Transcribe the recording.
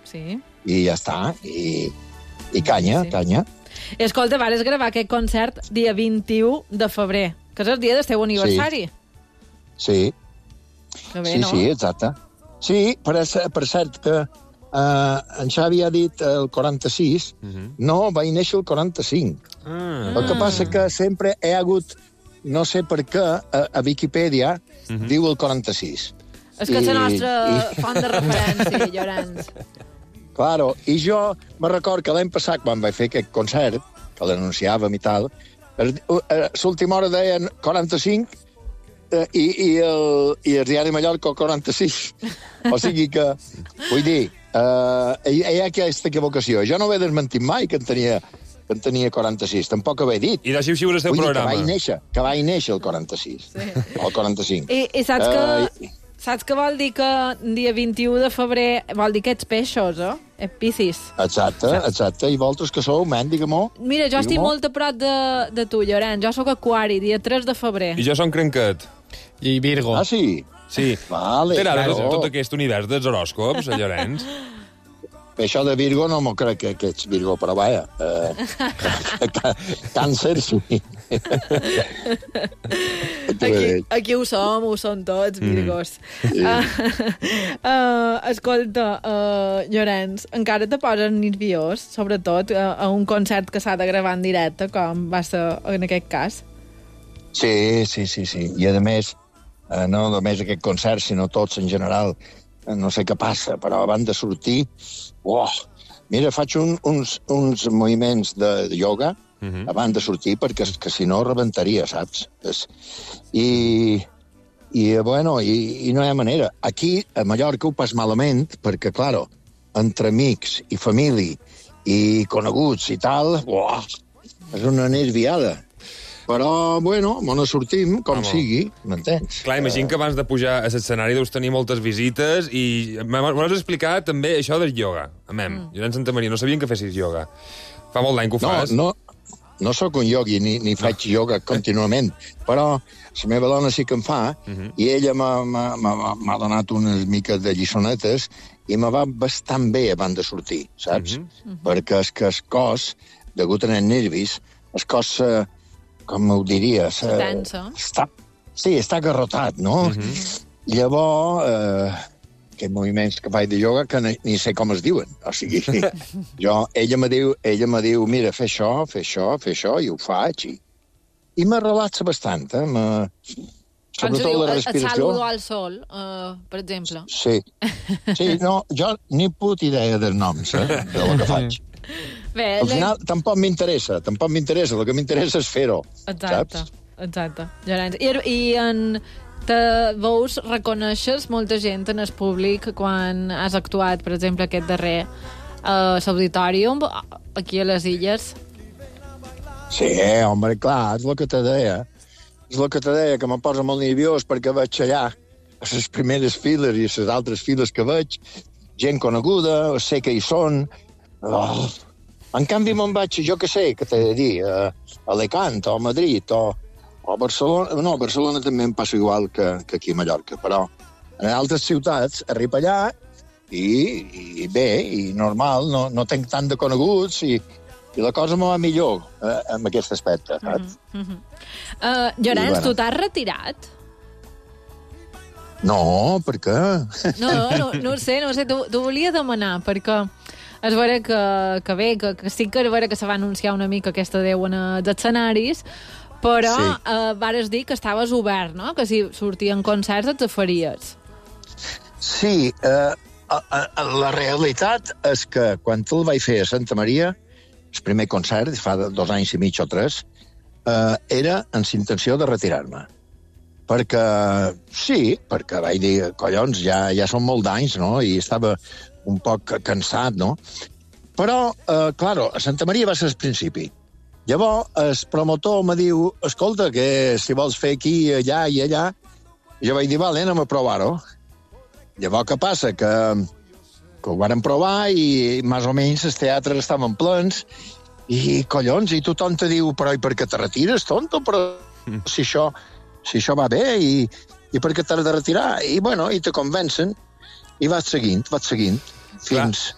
Sí. I ja està. I canya, canya. Escolta, vares gravar aquest concert dia 21 de febrer, que és el dia del teu aniversari. Sí. Que bé, no? Sí, exacte. Sí, per cert que en Xavi ha dit el 46, no, vaig néixer el 45. El que passa que sempre he hagut, no sé per què, a Viquipèdia diu el 46. És que és la nostra font de referència, Llorenç. Claro, i jo me record que l'any passat, quan vaig fer aquest concert, que l'anunciàvem i tal, a l'última hora deien 45 i el diari de Mallorca 46. O sigui que, vull dir, hi ha aquesta equivocació. Jo no ho he desmentit mai que en tenia 46, tampoc ho he dit. I deixiu xiure el seu programa. Vull dir que vaig néixer el 46, el 45. I saps què vol dir que dia 21 de febrer vol dir que ets peixos, Ets piscis. Exacte. I vosaltres que sou, digue-m'ho. Mira, jo estic molt a prop de tu, Llorenç. Jo sóc aquari, dia 3 de febrer. I jo som crenquet. I Virgo. Ah, sí? Sí. Vale. T'agrada tot aquest univers dels horòscops, Llorenç? Això de Virgo no m'ho crec que ets Virgo, però vaja. Càncer, sí. Aquí ho som tots, Virgos. Escolta, Llorenç, encara te poses nerviós, sobretot a un concert que s'ha de gravar en directe, com va ser en aquest cas? Sí. I a més, no només aquest concert, sinó tots en general, no sé què passa, però abans de sortir... Mira, faig uns moviments de ioga abans de sortir, perquè si no rebentaria, saps? I no hi ha manera. Aquí, a Mallorca, ho pas malament, perquè, claro, entre amics i família i coneguts i tal, és una nerviada. Però, mos sortim com sigui, m'entens? Clar, imagino que abans de pujar a l'escenari deus tenir moltes visites i m'has explicat també això del ioga. Llorenç Santamaria, no sabien que fessis ioga. Fa molt d'any que ho fas. No sóc un iogui ni faig ioga contínuament, però la meva dona sí que en fa i ella m'ha donat unes miques de lliçonetes i me va bastant bé abans de sortir, saps? Perquè és que el cos, degut als nervis, el cos... com ho diria... Tensa. Està agarrotat, no? Llavors, aquests moviments que faig de ioga, que ni sé com es diuen. O sigui, ella me diu, mira, fer això, i ho faig. I me relaxa bastant, sobretot la respiració. Et saludo al sol, per exemple. Sí, no, jo ni puta idea dels noms, de lo que faig. Al final, tampoc m'interessa. El que m'interessa és fer-ho, saps? Exacte. Llorenç. I te veus, reconeixes molta gent en el públic quan has actuat, per exemple, aquest darrer a l'Auditorium, aquí a les Illes? Sí, home, clar, és el que te deia. Que me posa molt nerviós perquè veig allà a les primeres files i a les altres files que veig, gent coneguda, sé que hi són... En canvi, me'n vaig, jo què sé, què t'he de dir, a Alicant, o a Madrid, o a Barcelona. No, a Barcelona també em passa igual que aquí a Mallorca, però en altres ciutats arribo allà i bé, i normal, no tenc tant de coneguts i la cosa me va millor en aquest aspecte, saps? Llorenç, tu t'has retirat? No, per què? No sé, t'ho volia demanar, perquè... És vera que bé, que sí que és vera que se va anunciar una mica aquesta Déu en els escenaris, però vares dir que estaves obert, no? Que si sortien concerts et faries. Sí, la realitat és que quan el vaig fer a Santa Maria, el primer concert, fa 2 anys i mig o 3, era amb l'intenció de retirar-me. Perquè vaig dir, collons, ja són molt d'anys, no? I estava un poc cansat, no? Però, claro, a Santa Maria va ser el principi. Llavors, el promotor me diu, escolta, que si vols fer aquí, allà i allà, jo vaig dir, vale, anem a provar-ho. Llavors, què passa? Que ho vàrem provar i més o menys els teatres estaven plens i, collons, i tothom te diu, però i per què te retires, tonto? Però si això va bé i per què t'has de retirar? I, bueno, i te convencen. I vaig seguint, fins